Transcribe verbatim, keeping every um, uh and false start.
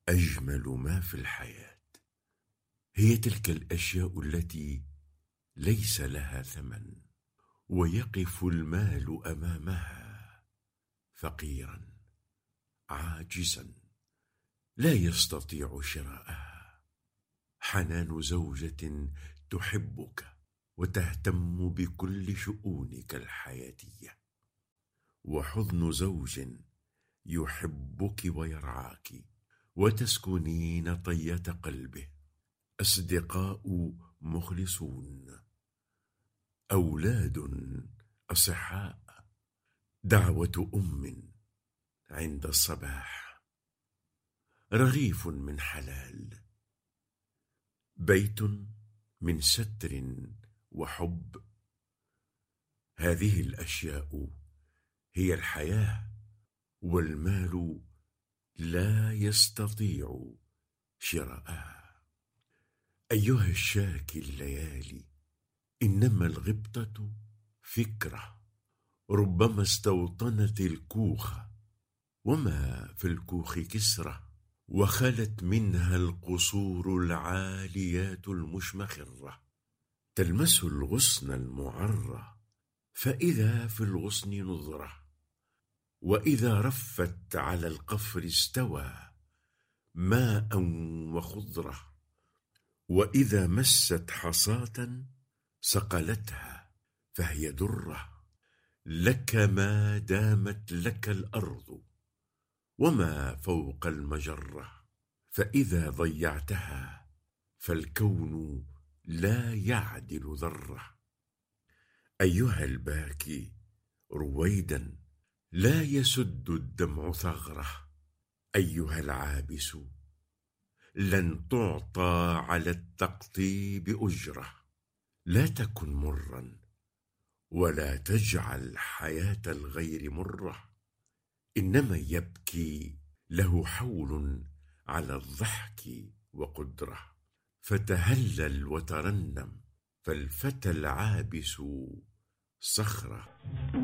أجمل ما في الحياة هي تلك الأشياء التي ليس لها ثمن، ويقف المال أمامها فقيرا عاجزا لا يستطيع شراءها. حنان زوجة تحبك وتهتم بكل شؤونك الحياتية، وحضن زوج يحبك ويرعاك وتسكنين طية قلبه، أصدقاء مخلصون، أولاد أصحاء، دعوة أم عند الصباح، رغيف من حلال، بيت من ستر وحب. هذه الأشياء هي الحياة، والمال لا يستطيع شراءها. أيها الشاكي الليالي، إنما الغبطة فكرة ربما استوطنت الكوخ، وما في الكوخ كسرة، وخلت منها القصور العاليات المشمخرة، تلمس الغصن المعرى فإذا في الغصن نضرة، وإذا رفت على القفر استوى ماء وخضرة، وإذا مست حصاة صقلتها فهي درة. لك ما دامت لك الأرض وما فوق المجرة، فإذا ضيعتها فالكون لا يعدل ذرة. أيها الباكي رويدا، لا يسد الدمع ثغرة. أيها العابس، لن تعطى على التقطيب أجرة. لا تكن مرا، ولا تجعل حياة الغير مرة. إنما يبكي له حول على الضحك وقدرة، فتهلل وترنم، فالفتى العابس صخرة.